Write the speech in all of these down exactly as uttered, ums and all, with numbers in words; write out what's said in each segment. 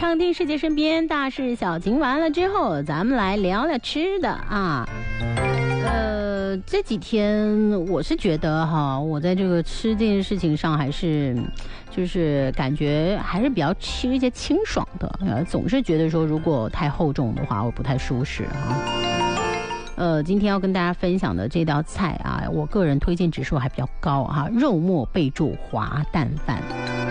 畅听世界身边大事小情，完了之后咱们来聊聊吃的啊。呃，这几天我是觉得哈，我在这个吃这件事情上还是就是感觉还是比较吃一些清爽的，呃，总是觉得说如果太厚重的话我不太舒适啊。呃，今天要跟大家分享的这道菜啊，我个人推荐指数还比较高哈，肉末备注滑蛋饭。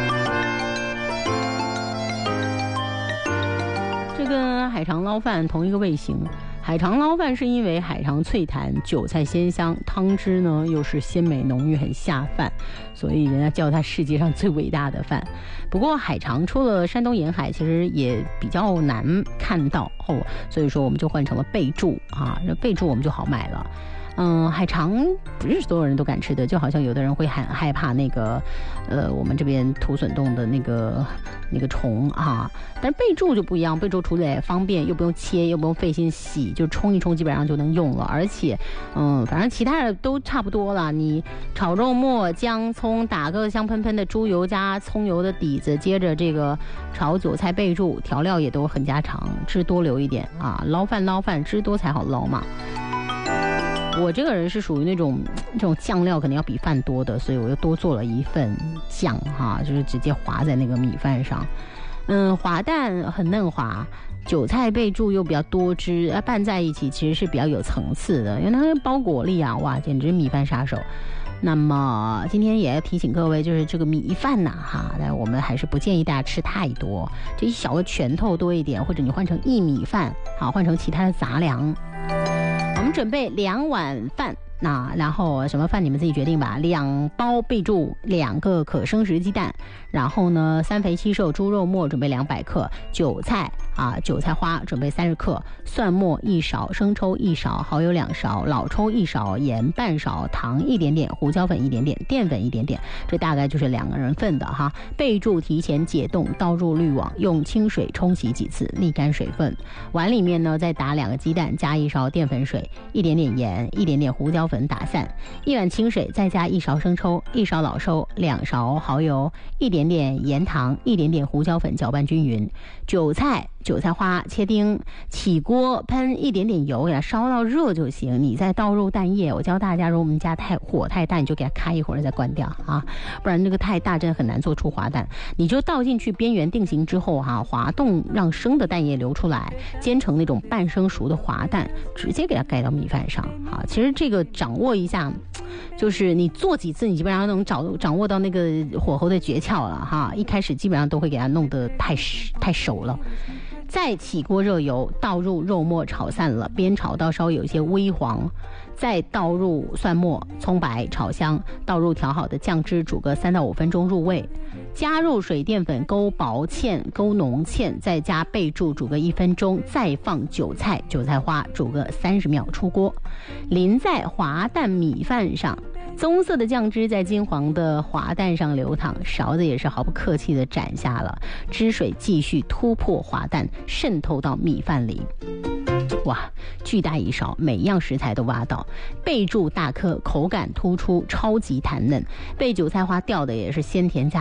这跟海肠捞饭同一个味型。海肠捞饭是因为海肠脆弹，韭菜鲜香，汤汁呢又是鲜美浓郁，很下饭，所以人家叫它世界上最伟大的饭。不过海肠除了山东沿海，其实也比较难看到哦，所以说我们就换成了备注啊，这备注我们就好买了。嗯，海肠不是所有人都敢吃的，就好像有的人会很害怕那个，呃，我们这边土笋冻的那个那个虫啊。但是备注就不一样，备注处理也方便，又不用切，又不用费心洗，就冲一冲基本上就能用了。而且，嗯，反正其他的都差不多了。你炒肉末、姜、葱，打个香喷喷的猪油加葱油的底子，接着这个炒韭菜备注，调料也都很家常，汁多留一点啊。捞饭捞饭，汁多才好捞嘛。我这个人是属于那种这种酱料肯定要比饭多的，所以我又多做了一份酱哈，就是直接滑在那个米饭上。嗯，滑蛋很嫩滑，韭菜备注又比较多汁，拌在一起其实是比较有层次的，因为它那个包裹力啊，哇，简直米饭杀手。那么今天也要提醒各位，就是这个米饭呐、啊、哈，但我们还是不建议大家吃太多，这一小个拳头多一点，或者你换成薏米饭，好，换成其他的杂粮。我们准备两碗饭，那然后什么饭你们自己决定吧。两包备注两个可生食鸡蛋，然后呢三肥七瘦猪肉末准备两百克，韭菜啊韭菜花准备三十克，蒜末一勺，生抽一勺，蚝油两勺，老抽一勺，盐半勺，糖一点点，胡椒粉一点点，淀粉一点点，这大概就是两个人份的哈。备注提前解冻，倒入滤网，用清水冲洗几次，沥干水分。碗里面呢再打两个鸡蛋，加一勺淀粉水，一点点盐，一点点胡椒粉打散，一碗清水，再加一勺生抽，一勺老抽，两勺蚝油，一点点盐糖，一点点胡椒粉，搅拌均匀。韭菜韭菜花切丁，起锅喷一点点油，给它烧到热就行。你再倒入蛋液，我教大家，如果我们家太火太大，你就给它开一会儿再关掉啊，不然那个太大真的很难做出滑蛋。你就倒进去，边缘定型之后哈、啊，滑动让生的蛋液流出来，煎成那种半生熟的滑蛋，直接给它盖到米饭上啊。其实这个掌握一下，就是你做几次，你基本上能掌掌握到那个火候的诀窍了哈。一开始基本上都会给它弄得太太熟了。再起锅热油，倒入肉末炒散了，煸炒到稍微有一些微黄，再倒入蒜末、葱白炒香，倒入调好的酱汁，煮个三到五分钟入味，加入水淀粉勾薄芡、勾浓芡，再加备注煮个一分钟，再放韭菜、韭菜花煮个三十秒出锅，淋在滑蛋米饭上。棕色的酱汁在金黄的滑蛋上流淌，勺子也是毫不客气地斩下了，汁水继续突破滑蛋，渗透到米饭里。哇，巨大一勺，每样食材都挖到，备注大颗，口感突出，超级弹嫩，被韭菜花吊的也是鲜甜加